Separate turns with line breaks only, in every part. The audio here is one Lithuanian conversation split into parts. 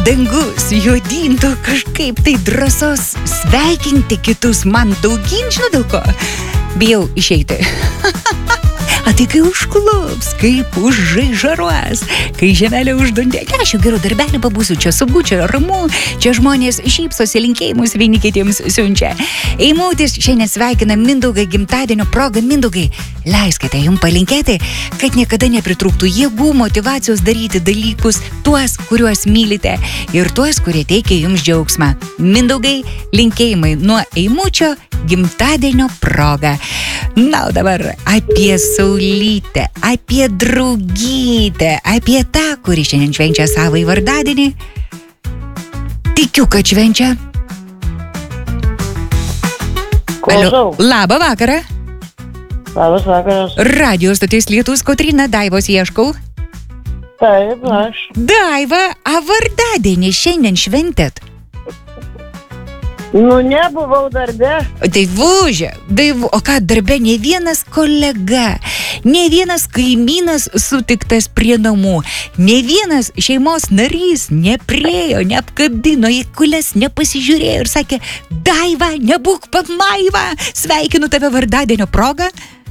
dangus juodintų kažkaip tai drąsos sveikinti kitus man daugyn, žinau dėl ko. Bijau išeiti. A tai kai užklups, kaip užžaižaruos, kai žemelė uždundė, aš jau gerų darbelį pabūsiu, čia saugu, čia ramu, čia žmonės šypsosi, linkėjimus vieni kitiems siunčia. Eimutis šiandien sveikina Mindaugą gimtadienio progą. Mindaugai, leiskite jums palinkėti, kad niekada nepritrūktų jėgų, motyvacijos daryti dalykus, tuos, kuriuos mylite ir tuos, kurie teikia jums džiaugsmą. Mindaugai, linkėjimai nuo Eimučio gimtadienio proga. Na, o dabar apie Saulytę, apie draugytę, apie tą, kuri šiandien švenčia savąjį vardadienį. Tikiu, kad švenčia.
Klausau.
Labą vakarą.
Labas vakaras.
Radio stotis Lietus, Kotryna, Daivos ieškau.
Taip, aš.
Daiva, a vardadienį šiandien šventėt?
Nu, nebuvau darbe.
Daivužė, o ką darbe ne vienas kolega, ne vienas kaimynas sutiktas prie namų, ne vienas šeimos narys nepriejo, neapkabino, į kules nepasižiūrėjo ir sakė, Daiva, nebūk pamaiva, sveikinu tave vardadienio progą.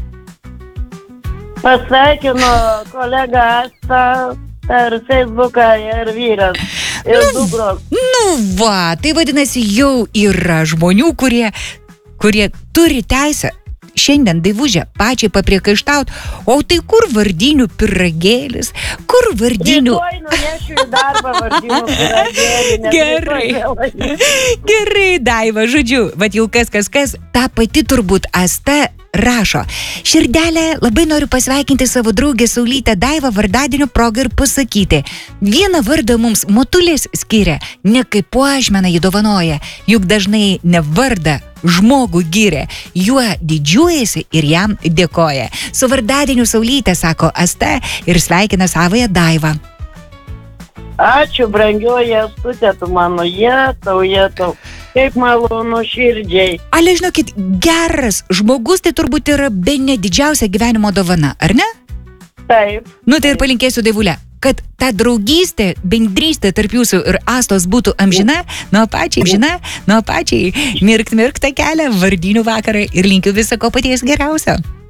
Pasveikinu kolegą Astą per Facebooką ir vyras. Ir dukros.
Nu va, tai vadinasi, jau yra žmonių, kurie turi teisę šiandien, Daivužė, pačiai papriekaištaut, o tai kur vardinių pyragėlis, kur vardinių...
Rytoj nunešiu į darbą vardinių pyragėlį.
Gerai, Daiva, žodžiu, vat jau kas, ta pati turbūt Asta rašo. Širdelė, labai noriu pasveikinti savo draugę Saulytę Daivą vardadienio progą ir pasakyti. Vieną vardą mums motulės skiria, ne kaip puošmeną jį dovanoja, juk dažnai ne vardą žmogų giria, juo didžiuojasi ir jam dėkoja. Su vardadieniu Saulytė, sako Asta ir sveikina savąją Daivą.
Ačiū, brangioji Astutė, tu mano, jetau. Kaip malonu širdžiai.
Ale, žinokit, geras žmogus tai turbūt yra bene didžiausia gyvenimo dovana, ar ne?
Taip.
Nu tai ir palinkėsiu, Daivulė, kad ta draugystė, bendrystė tarp jūsų ir Astos būtų amžina, nuo pačiai mirkt tą kelią, vardinių vakarą ir linkiu viso ko paties geriausio.